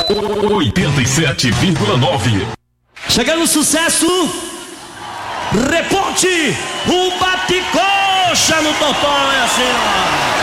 87,9. Chegando no sucesso, reporte, o bate-coxa no Totó, é assim, ó.